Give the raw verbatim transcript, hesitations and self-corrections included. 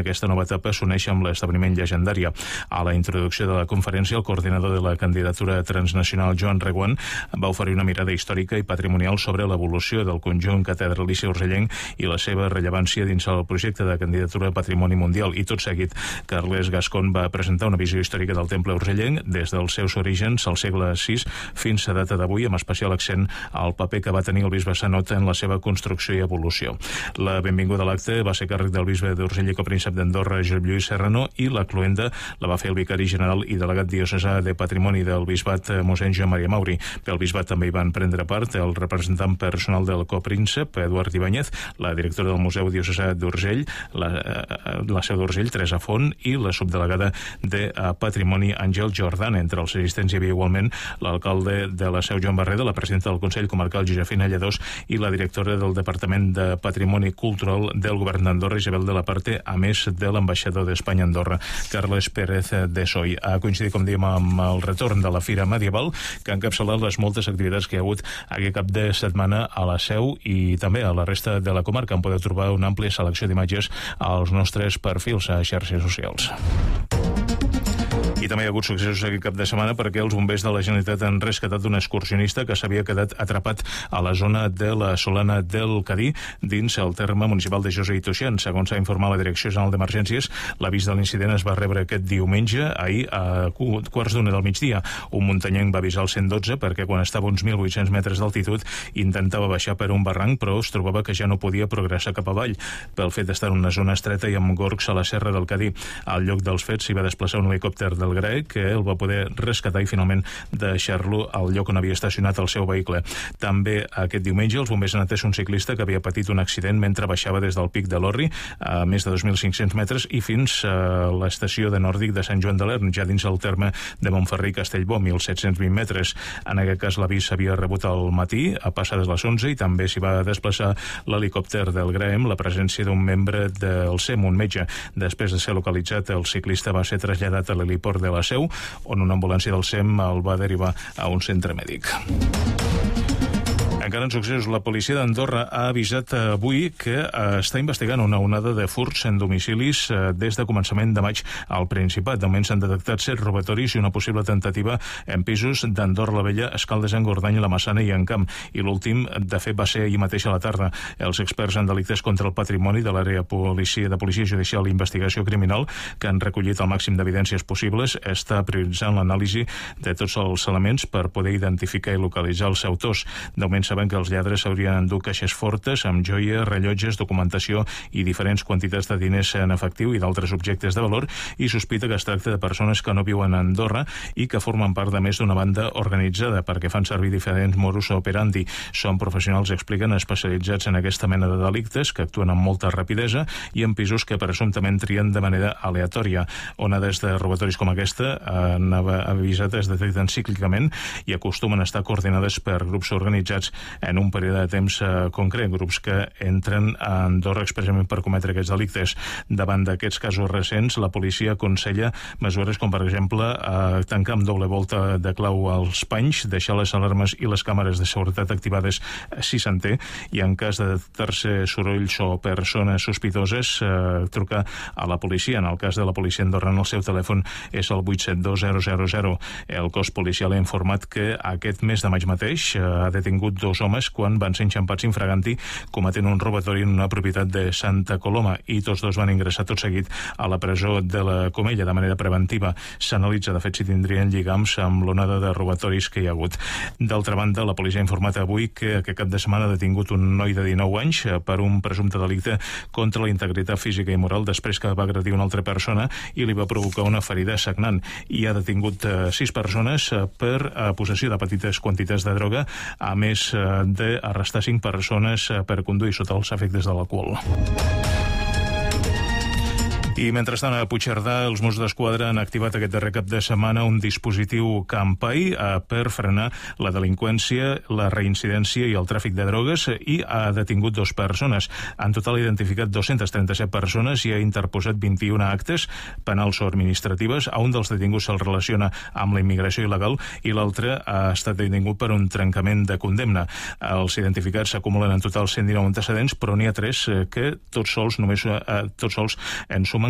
aquesta nova etapa s'uneix amb l'esdeveniment llegendària. A la introducció de la conferència, el coordinador de la candidatura transnacional, Joan Reguant, va oferir una mirada històrica i patrimonial sobre l'evolució del conjunt catedralici urgellenc i la seva rellevància dins el projecte de candidatura a Patrimoni Mundial. I tot seguit, Carles Gascon va presentar una visió històrica del temple urgellenc des dels seus orígens al segle sis fins a data d'avui, amb especial accent al paper que va tenir el bisbe Sanot en la seva construcció i evolució. La benvinguda a l'acte va ser càrrec del bisbe d'Urgell i copríncep d'Andorra, Josep Lluís Serrano, i la cloenda la va fer el vicari general i delegat diocesà de Patrimoni del bisbat, mossèn Joan Maria Mauri. Pel bisbat també hi van prendre part el representant personal del copríncep, Eduard Ibáñez, la directora del Museu Diocesà d'Urgell, la, la seu d'Urgell, Teresa Font, i la subdelegada de Patrimoni, Àngel Jordan. Entre els assistents hi havia igualment l'alcalde de la Seu, Joan Barreda, la presidenta del Consell Comarcal, Josefina Lledós, i la directora del Departament de Patrimoni Cultural del Govern d'Andorra, Isabel de la Parte, a més de l'ambaixador d'Espanya a Andorra, Carles Pérez de Soy. Ha coincidit, com dèiem, amb el retorn de la Fira Medieval, que ha encapçalat les moltes activitats que hi ha hagut aquest cap de setmana a la Seu i també a la resta de la comarca. En podeu trobar una àmplia selecció d'imatges als nostres perfils a xarxes socials. I també hi ha hagut successos aquest cap de setmana perquè els bombers de la Generalitat han rescatat un excursionista que s'havia quedat atrapat a la zona de la Solana del Cadí, dins el terme municipal de Josa i Tuixén. Segons s'ha informat la Direcció General d'Emergències, l'avís de l'incident es va rebre aquest diumenge, ahir a quarts d'una del migdia. Un muntanyenc va avisar el cent dotze perquè quan estava a uns mil vuit-cents metres d'altitud intentava baixar per un barranc, però es trobava que ja no podia progressar cap avall pel fet d'estar en una zona estreta i amb gorgs a la Serra del Cadí. Al lloc dels fets s'hi va desplaçar un helicòpter del G R A E que el va poder rescatar i finalment deixar-lo al lloc on havia estacionat el seu vehicle. També aquest diumenge els bombers han atès un ciclista que havia patit un accident mentre baixava des del pic de l'Orri a més de dos mil cinc-cents metres i fins a l'estació de Nòrdic de Sant Joan de l'Ern, ja dins el terme de Montferrer i Castellbò, mil set-cents vint metres. En aquest cas l'avís s'havia rebut al matí a passades les onze i també s'hi va desplaçar l'helicòpter del G R A E amb la presència d'un membre del S E M, un metge. Després de ser localitzat, el ciclista va ser traslladat a l'heliport de la Seu, on una ambulància del S E M el va derivar a un centre mèdic. Encara en successos, la policia d'Andorra ha avisat avui que eh, està investigant una onada de furts en domicilis eh, des de començament de maig al Principat. De moment s'han detectat set robatoris i una possible tentativa en pisos d'Andorra la Vella, Escaldes, Engordany, la Massana i Encamp. I l'últim, de fet, va ser ahir mateix a la tarda. Els experts en delictes contra el patrimoni de l'àrea policia, de Policia Judicial i Investigació Criminal, que han recollit el màxim d'evidències possibles, està prioritzant l'anàlisi de tots els elements per poder identificar i localitzar els autors. De moment sabem que els lladres haurien endut caixes fortes amb joies, rellotges, documentació i diferents quantitats de diners en efectiu i d'altres objectes de valor, i sospita que es tracta de persones que no viuen a Andorra i que formen part de més d'una banda organitzada perquè fan servir diferents modus operandi. Són professionals, expliquen, especialitzats en aquesta mena de delictes que actuen amb molta rapidesa i en pisos que presumptament trien de manera aleatòria. Onades de robatoris com aquesta, han avisat, es detecten cíclicament i acostumen a estar coordinades per grups organitzats en un període de temps eh, concret, grups que entren a Andorra expressament per cometre aquests delictes. Davant d'aquests casos recents, la policia aconsella mesures com, per exemple, eh, tancar amb doble volta de clau els panys, deixar les alarmes i les càmeres de seguretat activades si se'n té, i en cas de detectar-se sorolls o persones sospitoses, eh, trucar a la policia. En el cas de la policia andorrana, el seu telèfon és el vuit set dos zero zero zero. El cos policial ha informat que aquest mes de maig mateix eh, ha detingut dos homes quan van ser enxampats infraganti cometent un robatori en una propietat de Santa Coloma, i tots dos van ingressar tot seguit a la presó de la Comella de manera preventiva. S'analitza, de fet, si tindrien lligams amb l'onada de robatoris que hi ha hagut. D'altra banda, la policia ha informat avui que aquest cap de setmana ha detingut un noi de dinou anys per un presumpte delicte contra la integritat física i moral després que va agredir una altra persona i li va provocar una ferida sagnant, i ha detingut eh, sis persones eh, per eh, possessió de petites quantitats de droga, a més eh, d'arrestar cinc persones per conduir sota els efectes de l'alcohol. I mentrestant, a Puigcerdà, els Mossos d'Esquadra han activat aquest darrer cap de setmana un dispositiu Campai eh, per frenar la delinqüència, la reincidència i el tràfic de drogues, i ha detingut dos persones. En total ha identificat dos-centes trenta-set persones i ha interposat vint-i-un actes penals o administratives. A un dels detinguts se'l relaciona amb la immigració il·legal i l'altre ha estat detingut per un trencament de condemna. Els identificats s'acumulen en total cent dinou antecedents, però n'hi ha tres que tots sols, només eh, tots sols en suma